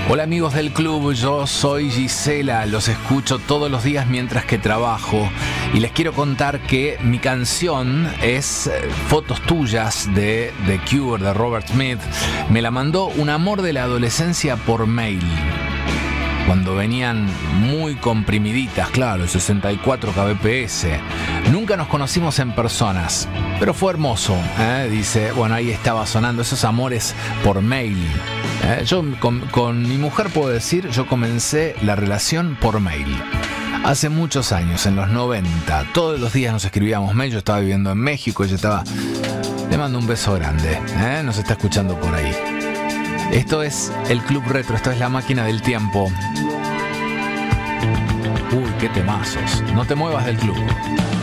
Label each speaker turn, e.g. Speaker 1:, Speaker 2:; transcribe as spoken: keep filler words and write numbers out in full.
Speaker 1: Hola amigos del club, yo soy Gisela, los escucho todos los días mientras que trabajo y les quiero contar que mi canción es Fotos tuyas de The Cure, de Robert Smith. Me la mandó un amor de la adolescencia por mail, cuando venían muy comprimiditas, claro, sesenta y cuatro kilobits. Nunca nos conocimos en personas, pero fue hermoso, ¿eh? Dice, bueno, ahí estaba sonando esos amores por mail. ¿eh? Yo con, con mi mujer puedo decir, yo comencé la relación por mail. Hace muchos años, en los noventa, todos los días nos escribíamos mail. Yo estaba viviendo en México, ella estaba... Le mando un beso grande, ¿eh? Nos está escuchando por ahí. Esto es el Club Retro, esto es la máquina del tiempo. Uy, qué temazos. No te muevas del club.